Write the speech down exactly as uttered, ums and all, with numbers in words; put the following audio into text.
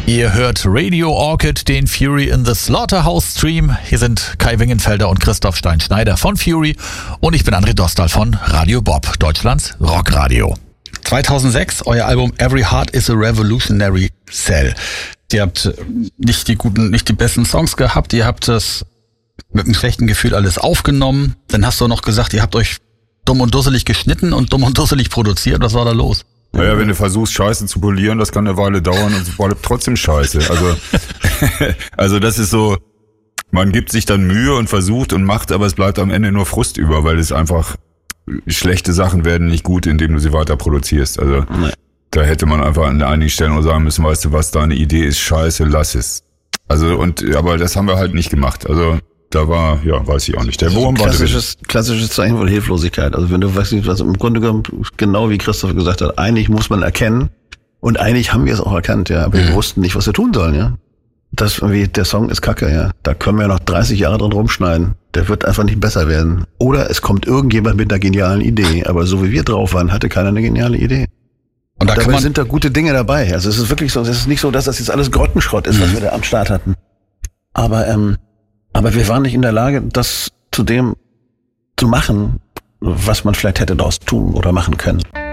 Ihr hört Radio Orchid, den Fury in the Slaughterhouse Stream. Hier sind Kai Wingenfelder und Christoph Stein-Schneider von Fury und ich bin André Dostal von Radio Bob, Deutschlands Rockradio. zweitausendsechs, euer Album Every Heart is a Revolutionary Cell. Ihr habt nicht die guten, nicht die besten Songs gehabt, ihr habt es mit einem schlechten Gefühl alles aufgenommen. Dann hast du noch gesagt, ihr habt euch dumm und dusselig geschnitten und dumm und dusselig produziert. Was war da los? Naja, wenn du versuchst, Scheiße zu polieren, das kann eine Weile dauern und es bleibt trotzdem Scheiße. Also, also das ist so, man gibt sich dann Mühe und versucht und macht, aber es bleibt am Ende nur Frust über, weil es einfach, schlechte Sachen werden nicht gut, indem du sie weiter produzierst. Also nee. Da hätte man einfach an einigen Stellen auch sagen müssen, weißt du was, deine Idee ist scheiße, lass es. Also und, aber das haben wir halt nicht gemacht. Also da war, ja, weiß ich auch nicht. Der Wurm war klassisches, klassisches Zeichen von Hilflosigkeit. Also wenn du weißt nicht, was im Grunde genommen, genau wie Christoph gesagt hat, eigentlich muss man erkennen und eigentlich haben wir es auch erkannt, ja, aber mhm. wir wussten nicht, was wir tun sollen, ja. Das irgendwie, der Song ist kacke, ja. Da können wir noch dreißig Jahre dran rumschneiden. Der wird einfach nicht besser werden. Oder es kommt irgendjemand mit einer genialen Idee. Aber so wie wir drauf waren, hatte keiner eine geniale Idee. Und, und da dabei sind da gute Dinge dabei. Also es ist wirklich so, es ist nicht so, dass das jetzt alles Grottenschrott ist, was wir da am Start hatten. Aber, ähm, aber wir waren nicht in der Lage, das zu dem zu machen, was man vielleicht hätte daraus tun oder machen können.